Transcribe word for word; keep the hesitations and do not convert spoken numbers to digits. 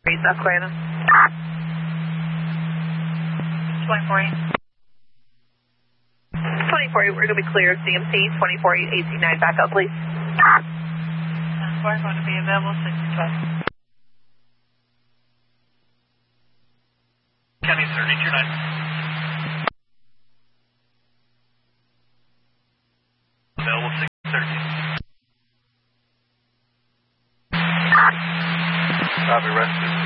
South Carolina. twenty-four eight. twenty-four eight, we're going to be clear. C M T, twenty-four eight, eighteen nine, back up, please. We're going to be available six twelve. County thirty-two nine. Available six thirteen. Copy, rescue.